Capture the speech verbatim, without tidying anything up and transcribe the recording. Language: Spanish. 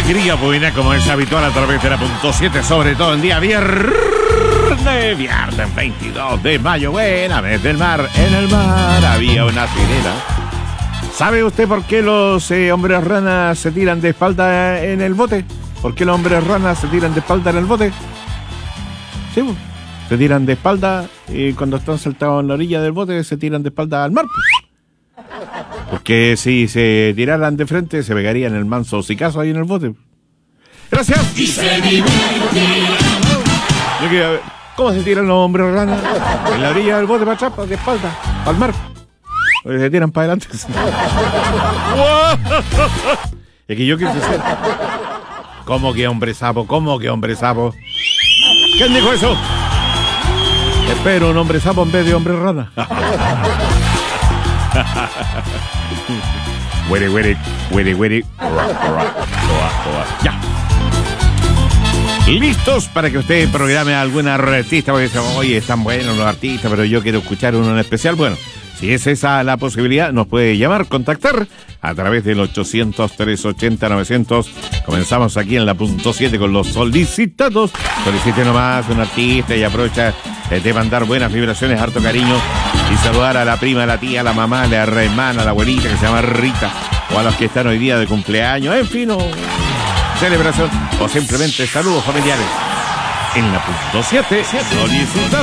alegría buena como es habitual a través de la punto siete, sobre todo en día viernes, viernes veintidós de mayo. Buena vez del mar, en el mar había una sirena. ¿Sabe usted por qué los eh, hombres ranas se tiran de espalda en el bote? ¿Por qué los hombres ranas se tiran de espalda en el bote? Sí, pues, se tiran de espalda y cuando están saltados en la orilla del bote se tiran de espalda al mar, pues. Porque si se tiraran de frente se pegarían el manso hocicazo ahí en el bote. Gracias. Yo quería ver, ¿cómo se tiran los hombres ranas? En la orilla del bote para atrás, de espalda, al mar. O se tiran para adelante. Es que yo quise ser. ¿Cómo que hombre sapo? ¿Cómo que hombre sapo? ¿Quién dijo eso? Espero un hombre sapo en vez de hombre rana. Huere, huere, huere, huere. Ya. ¿Listos para que usted programe a algún artista? Porque dice, oye, están buenos los artistas, pero yo quiero escuchar uno en especial. Bueno, si es esa la posibilidad, nos puede llamar, contactar a través del ochocientos, trescientos ochenta, novecientos. Comenzamos aquí en la punto siete con los solicitados. Solicite nomás un artista y aprovecha de mandar buenas vibraciones, harto cariño y saludar a la prima, a la tía, a la mamá, a la hermana, a la abuelita que se llama Rita, o a los que están hoy día de cumpleaños, en fin, o celebración, o simplemente saludos familiares. En la punto siete, solicitados.